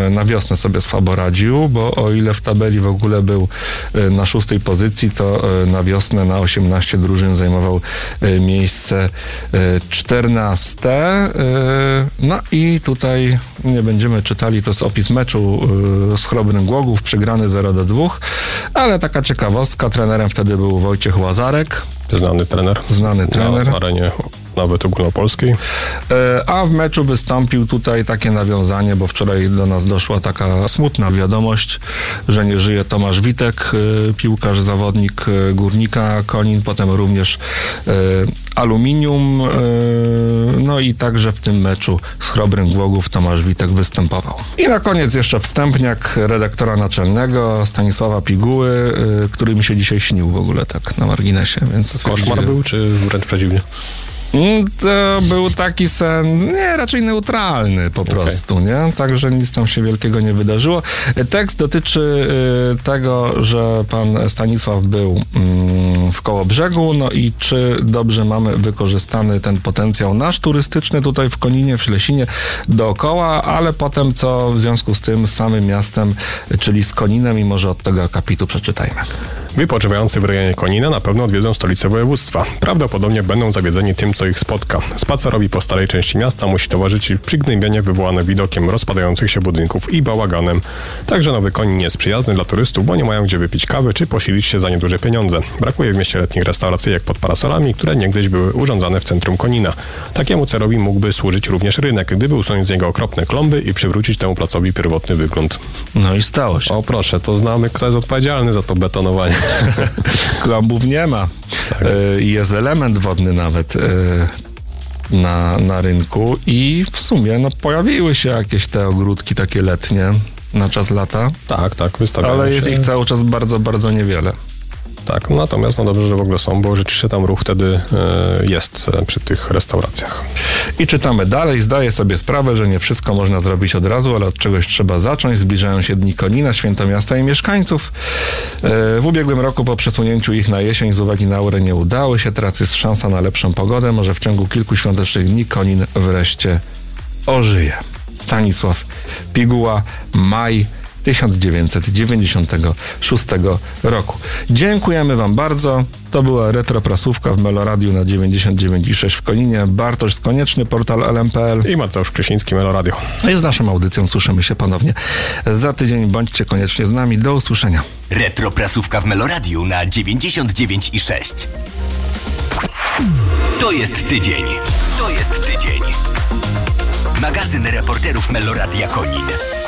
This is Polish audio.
na wiosnę sobie słabo radził, bo o ile w tabeli w ogóle był na 6. pozycji, to na wiosnę na 18 drużyn zajmował miejsce 14. No i tutaj nie będziemy czytali, to jest opis meczu z Chrobrym Głogów, przegrany 0-2, ale taka ciekawostka, trenerem wtedy był Wojciech Łazarek. Znany trener. Na arenie nawet ogólnopolskiej. A w meczu wystąpił tutaj takie nawiązanie, bo wczoraj do nas doszła taka smutna wiadomość, że nie żyje Tomasz Witek, piłkarz, zawodnik Górnika Konin, potem również Aluminium. No i także w tym meczu z Chrobrym Głogów Tomasz Witek występował. I na koniec jeszcze wstępniak redaktora naczelnego Stanisława Piguły, który mi się dzisiaj śnił w ogóle tak na marginesie. Więc koszmar był, czy wręcz przeciwnie? To był taki sen, raczej neutralny po prostu, nie? Także nic tam się wielkiego nie wydarzyło. Tekst dotyczy tego, że pan Stanisław był w Kołobrzegu, no i czy dobrze mamy wykorzystany ten potencjał nasz turystyczny tutaj w Koninie, w Ślesinie dookoła, ale potem co w związku z tym samym miastem, czyli z Koninem, i może od tego akapitu przeczytajmy. Wypoczywający w rejonie Konina na pewno odwiedzą stolicę województwa. Prawdopodobnie będą zawiedzeni tym, co ich spotka. Spacerowi po starej części miasta musi towarzyszyć przygnębienie wywołane widokiem rozpadających się budynków i bałaganem. Także Nowy Konin jest przyjazny dla turystów, bo nie mają gdzie wypić kawy czy posilić się za nieduże pieniądze. Brakuje w mieście letnich restauracyjek pod parasolami, które niegdyś były urządzane w centrum Konina. Takiemu celowi mógłby służyć również rynek, gdyby usunąć z niego okropne klomby i przywrócić temu placowi pierwotny wygląd. No i stało się. O proszę, to znamy, kto jest odpowiedzialny za to betonowanie. Klombów nie ma. Tak. Jest element wodny nawet na rynku i w sumie pojawiły się jakieś te ogródki takie letnie na czas lata. Tak, wystawiają ale jest się. ich cały czas bardzo, bardzo niewiele. Tak, natomiast dobrze, że w ogóle są, bo rzeczywiście tam ruch wtedy jest przy tych restauracjach. I czytamy dalej. Zdaję sobie sprawę, że nie wszystko można zrobić od razu, ale od czegoś trzeba zacząć. Zbliżają się dni Konina, święto miasta i mieszkańców. W ubiegłym roku po przesunięciu ich na jesień z uwagi na aurę nie udały się. Teraz jest szansa na lepszą pogodę. Może w ciągu kilku świątecznych dni Konin wreszcie ożyje. Stanisław Piguła, maj 1996 roku. Dziękujemy wam bardzo. To była retroprasówka w Meloradiu na 99,6 w Koninie. Bartosz Konieczny, portal LMPL. I Mateusz Kresiński, Meloradio. Jest naszą audycją. Słyszymy się ponownie za tydzień. Bądźcie koniecznie z nami. Do usłyszenia. Retroprasówka w Meloradiu na 99,6. To jest tydzień. Magazyn reporterów Meloradia Konin.